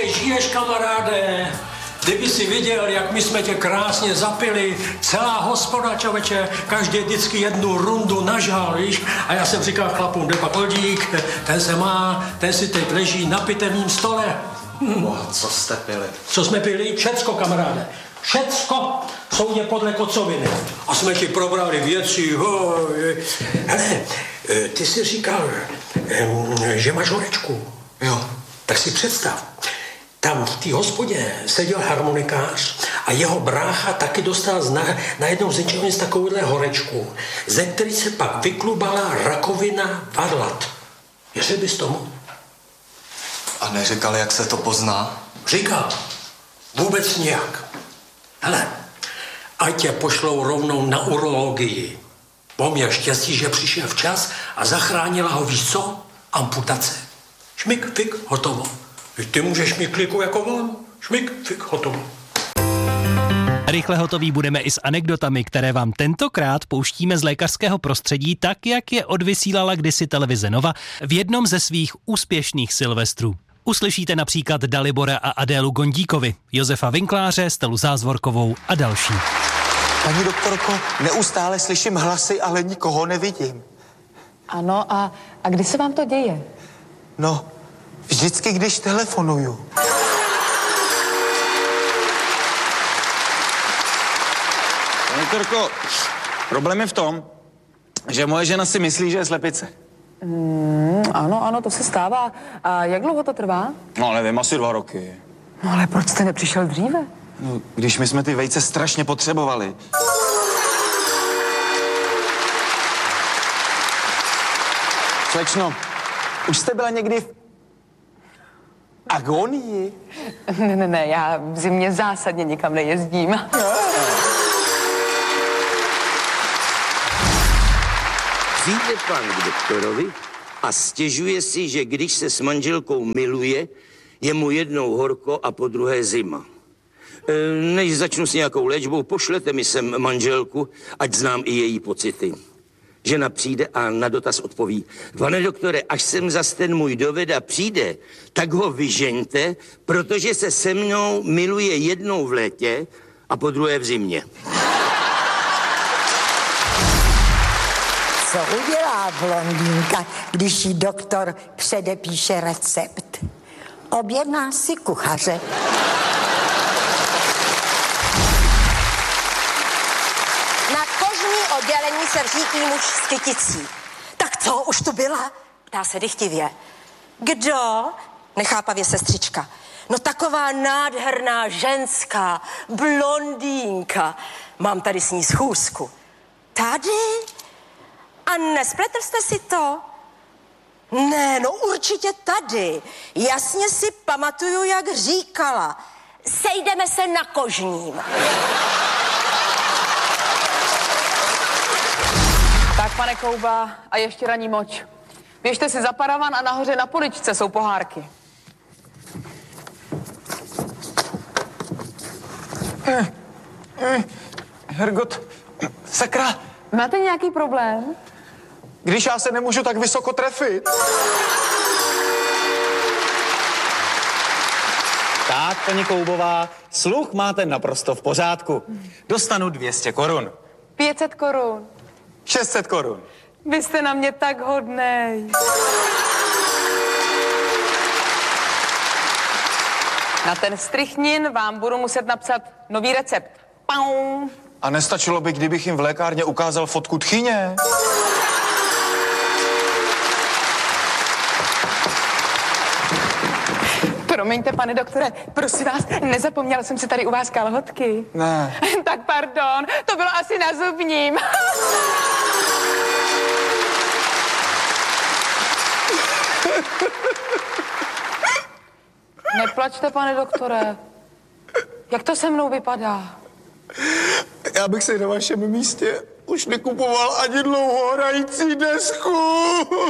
žiješ, kamaráde? Kdyby si viděl, jak my jsme tě krásně zapili, celá hospoda, člověče, každý vždycky jednu rundu nažal, víš? A já jsem říkal chlapům, jde pak Oldík, ten se má, ten si teď leží na pitevním stole. Co jste pili? Co jsme pili? Všecko, kamaráde. Všecko, soudě podle kocoviny. A jsme ti probrali věci. Hele, ty jsi říkal, že máš horečku. Jo. Tak si představ, tam v té hospodě seděl harmonikář a jeho brácha taky dostal najednou z ničeho nic takovouhle horečku, ze který se pak vyklubala rakovina varlat. Věřil bys tomu? A neříkal, jak se to pozná? Říkal. Vůbec nijak. Hele, ať tě pošlou rovnou na urologii. On měl štěstí, že přišel včas a zachránila ho, víš co? Amputace. Šmik, fik, hotovo. Ty můžeš mít kliku jako on. Šmik, fik, hotovo. Rychle hotoví budeme i s anekdotami, které vám tentokrát pouštíme z lékařského prostředí, tak jak je odvysílala kdysi televize Nova v jednom ze svých úspěšných silvestrů. Uslyšíte například Dalibora a Adélu Gondíkovi, Josefa Vinkláře, Stelu Zázvorkovou a další. Paní doktorko, neustále slyším hlasy, ale nikoho nevidím. Ano, a kdy se vám to děje? No, vždycky, když telefonuju. Paní doktorko, problém je v tom, že moje žena si myslí, že je slepice. Ano, to se stává. A jak dlouho to trvá? No, nevím, asi 2 roky. No, ale proč jste nepřišel dříve? No, když my jsme ty vejce strašně potřebovali. Slečno, už jste byla někdy v agonii? Ne, já v zimě zásadně nikam nejezdím. Přijde pan k doktorovi a stěžuje si, že když se s manželkou miluje, je mu jednou horko a po druhé zima. Než začnu s nějakou léčbou, pošlete mi sem manželku, ať znám i její pocity. Žena přijde a na dotaz odpoví: pane doktore, až sem zas ten můj doveda přijde, tak ho vyžeňte, protože se se mnou miluje jednou v létě a po druhé v zimě. Co udělá blondýnka, když jí doktor předepíše recept? Objedná si kuchaře. Na kožní oddělení se vřítí muž s kyticí. Tak co, už tu byla? Ptá se dychtivě. Kdo? Nechápavě sestřička. No taková nádherná ženská, blondýnka. Mám tady s ní schůzku. Tady? A nespletl jste si to? Ne, no určitě tady. Jasně si pamatuju, jak říkala. Sejdeme se na kožním. Tak, pane Kouba, a ještě ranní moč. Běžte si za paravan a nahoře na poličce jsou pohárky. Hergot, sakra, Máte nějaký problém? když já se nemůžu tak vysoko trefit. Tak, paní Koubová, sluch máte naprosto v pořádku. Dostanu 200 korun. 500 korun. 600 korun. Vy jste na mě tak hodnej. Na ten strychnin vám budu muset napsat nový recept. Pau. A nestačilo by, kdybych jim v lékárně ukázal fotku tchyně? Promiňte, pane doktore, prosím vás, nezapomněla jsem si tady u vás kalhotky. Ne. Tak pardon, to bylo asi na zubním. Neplačte, pane doktore. Jak to se mnou vypadá? Já bych si na vašem místě už nekupoval ani dlouho hrající desku.